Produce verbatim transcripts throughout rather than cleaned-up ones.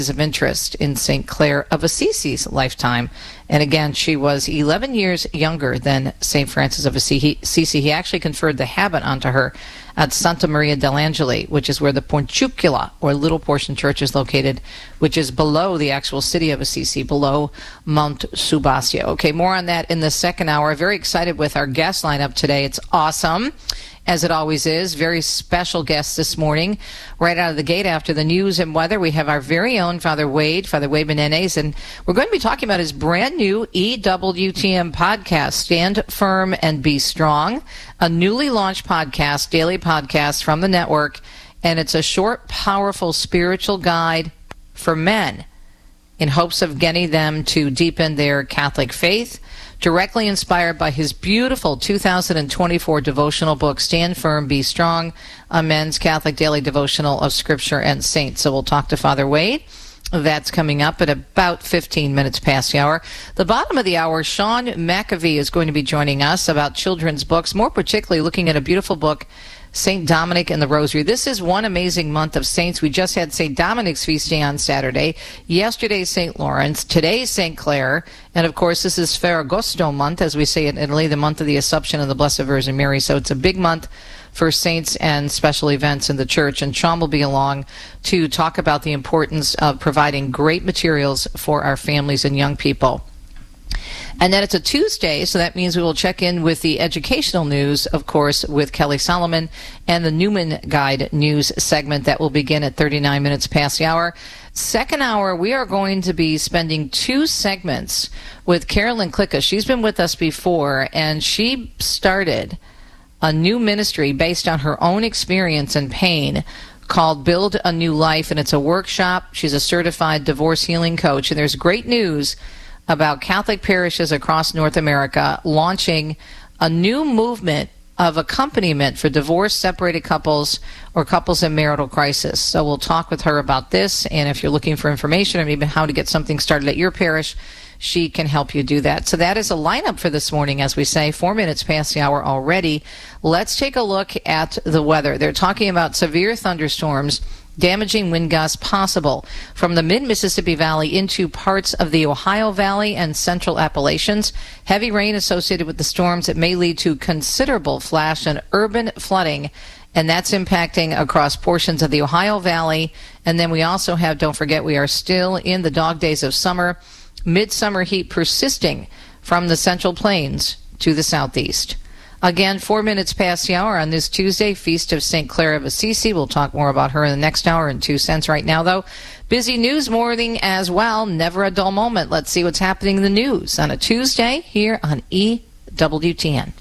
of interest in Saint Clare of Assisi's lifetime. And again, she was eleven years younger than Saint Francis of Assisi. He actually conferred the habit onto her at Santa Maria dell'Angeli, which is where the Porciuncula, or Little Portion Church, is located, which is below the actual city of Assisi, below Mount Subasio. Okay, more on that in the second hour. Very excited with our guest lineup today. It's awesome, as it always is. Very special guests this morning. Right out of the gate after the news and weather, we have our very own Father Wade, Father Wade Menendez, and we're going to be talking about his brand new E W T N podcast, Stand Firm and Be Strong, a newly launched podcast, daily podcast from the network, and it's a short, powerful spiritual guide for men in hopes of getting them to deepen their Catholic faith, directly inspired by his beautiful two thousand twenty-four devotional book, Stand Firm, Be Strong, a men's Catholic daily devotional of Scripture and Saints. So we'll talk to Father Wade. That's coming up at about fifteen minutes past the hour. The bottom of the hour, Sean McAvee is going to be joining us about children's books, more particularly looking at a beautiful book, Saint Dominic and the Rosary. This is one amazing month of saints. We just had Saint Dominic's feast day on Saturday. Yesterday, Saint Lawrence. Today, Saint Clare. And, of course, this is Ferragosto month, as we say in Italy, the month of the Assumption of the Blessed Virgin Mary. So it's a big month for saints and special events in the church. And Sean will be along to talk about the importance of providing great materials for our families and young people. And then it's a Tuesday, so that means we will check in with the educational news, of course, with Kelly Solomon and the Newman Guide news segment that will begin at thirty-nine minutes past the hour. Second hour, we are going to be spending two segments with Carolyn Klicka. She's been with us before, and she started a new ministry based on her own experience and pain called Build a New Life, and it's a workshop. She's a certified divorce healing coach, and there's great news about Catholic parishes across North America launching a new movement of accompaniment for divorced, separated couples or couples in marital crisis. So we'll talk with her about this, and if you're looking for information or maybe how to get something started at your parish, she can help you do that. So that is a lineup for this morning, as we say, four minutes past the hour already. Let's take a look at the weather. They're talking about severe thunderstorms, damaging wind gusts possible from the mid-Mississippi Valley into parts of the Ohio Valley and central Appalachians. Heavy rain associated with the storms that may lead to considerable flash and urban flooding, and that's impacting across portions of the Ohio Valley. And then we also have, don't forget, we are still in the dog days of summer, midsummer heat persisting from the Central Plains to the southeast. Again, four minutes past the hour on this Tuesday, Feast of Saint Clare of Assisi. We'll talk more about her in the next hour in two cents. Right now, though, busy news morning as well. Never a dull moment. Let's see what's happening in the news on a Tuesday here on E W T N.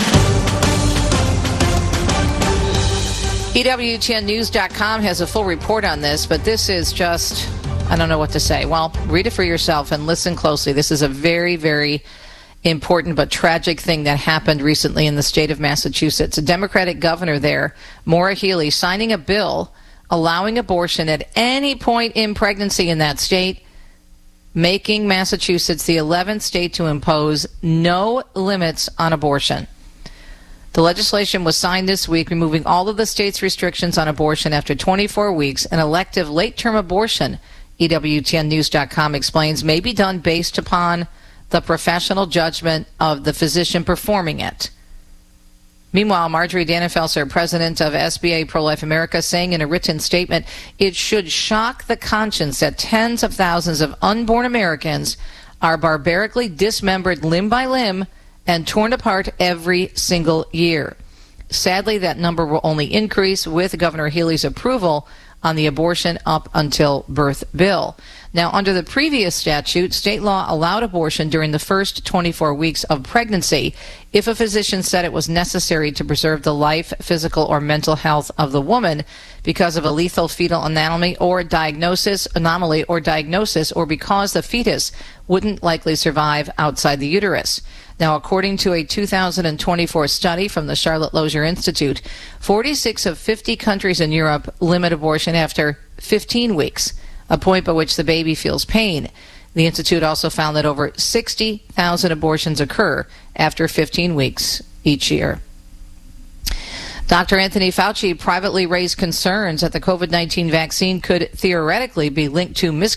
E W T N news dot com has a full report on this, but this is just, I don't know what to say. Well, read it for yourself and listen closely. This is a very, very important but tragic thing that happened recently in the state of Massachusetts. A Democratic governor there, Maura Healey, signing a bill allowing abortion at any point in pregnancy in that state, making Massachusetts the eleventh state to impose no limits on abortion. The legislation was signed this week, removing all of the state's restrictions on abortion after twenty-four weeks. An elective late-term abortion, E W T N news dot com explains, may be done based upon the professional judgment of the physician performing it. Meanwhile, Marjorie Dannenfelser, president of S B A Pro-Life America, saying in a written statement, it should shock the conscience that tens of thousands of unborn Americans are barbarically dismembered limb by limb and torn apart every single year. Sadly, that number will only increase with Governor Healey's approval on the abortion up until birth bill. Now, under the previous statute, state law allowed abortion during the first twenty-four weeks of pregnancy if a physician said it was necessary to preserve the life, physical, or mental health of the woman because of a lethal fetal anomaly or diagnosis, anomaly or diagnosis, or because the fetus wouldn't likely survive outside the uterus. Now, according to a two thousand twenty-four study from the Charlotte Lozier Institute, forty-six of fifty countries in Europe limit abortion after fifteen weeks, a point by which the baby feels pain. The Institute also found that over sixty thousand abortions occur after fifteen weeks each year. Doctor Anthony Fauci privately raised concerns that the COVID nineteen vaccine could theoretically be linked to